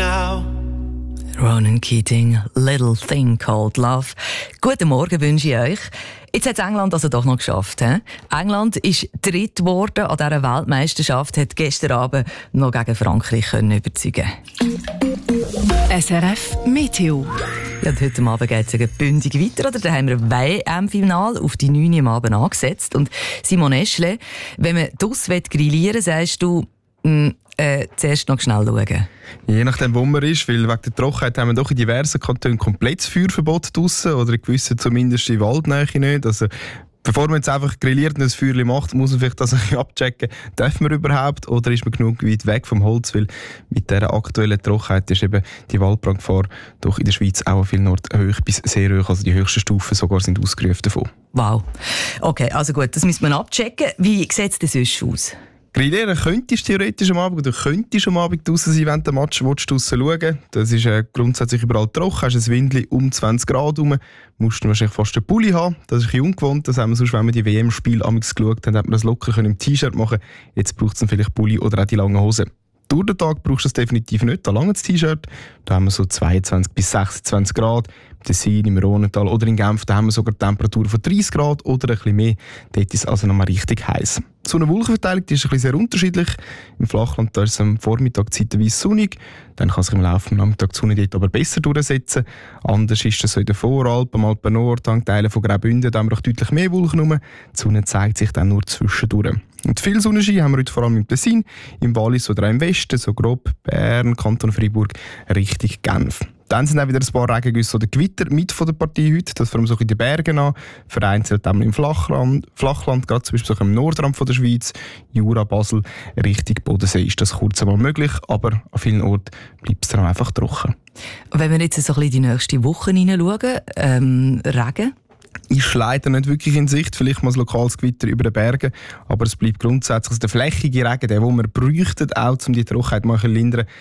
now. Ronan Keating, Little Thing Called Love. Guten Morgen wünsche ich euch. Jetzt hat es England also doch noch geschafft. He? England ist dritt geworden an dieser Weltmeisterschaft, hat gestern Abend noch gegen Frankreich können überzeugen. SRF Meteo. Ja, und heute Abend geht es bündig weiter. Oder? Da haben wir ein WM-Finale auf die 9 Uhr am Abend angesetzt. Und Simon Eschle, wenn man draussen grillieren will, sagst du, zuerst noch schnell schauen. Je nachdem, wo man ist, weil wegen der Trockenheit haben wir doch in diversen Kantonen komplettes Feuerverbot draussen oder in gewissen zumindest in Waldnähe nicht. Also, bevor man jetzt einfach grilliert und ein Feuerchen macht, muss man vielleicht das ein bisschen abchecken, darf man überhaupt oder ist man genug weit weg vom Holz, weil mit dieser aktuellen Trockenheit ist eben die Waldbrandgefahr doch in der Schweiz auch an vielen Orten hoch bis sehr hoch, also die höchsten Stufen sogar sind ausgerufen davon. Wow. Okay, also gut, das müssen wir abchecken. Wie sieht es denn sonst aus? Grillieren könntest du theoretisch am Abend oder könntest am Abend draussen sein, wenn du den Match draussen schauen willst. Das ist grundsätzlich überall trocken. Hast ein Windchen um 20 Grad herum. Musst du wahrscheinlich fast einen Pulli haben. Das ist ein bisschen ungewohnt. Das haben wir sonst, wenn wir die WM-Spiele geschaut haben, hat man das locker im T-Shirt machen können. Jetzt braucht es dann vielleicht Pulli oder auch die langen Hosen. Durch den Tag brauchst du das definitiv nicht, ein langes T-Shirt. Da haben wir so 22 bis 26 Grad. Im Tessin, im Rhonental oder in Genf, da haben wir sogar Temperaturen von 30 Grad oder ein bisschen mehr. Dort ist es also nochmal richtig heiß. So eine Wolkenverteilung die ist ein bisschen sehr unterschiedlich. Im Flachland da ist es am Vormittag zeitweise sonnig. Dann kann sich im Laufe des Nachmittags die Sonne dort aber besser durchsetzen. Anders ist es so in den Voralpen, am Alpennord, an Teilen von Graubünden, da haben wir auch deutlich mehr Wolken rum. Die Sonne zeigt sich dann nur zwischendurch. Und viel Sonnenschein haben wir heute vor allem im Tessin, im Wallis oder auch im Westen, so grob Bern, Kanton Freiburg, Richtung Genf. Dann sind auch wieder ein paar Regengüsse oder Gewitter mit von der Partie heute. Das vor allem so in den Bergen an, vereinzelt auch im Flachland, gerade zum Beispiel so im Nordrand von der Schweiz, Jura, Basel, Richtung Bodensee ist das kurz einmal möglich, aber an vielen Orten bleibt es dann einfach trocken. Wenn wir jetzt so ein bisschen in die nächste Woche hineinschauen, Regen? Ist leider nicht wirklich in Sicht, vielleicht mal ein lokales Gewitter über den Bergen, aber es bleibt grundsätzlich der flächige Regen, der wir bräuchten, auch um die Trockenheit mal zu lindern.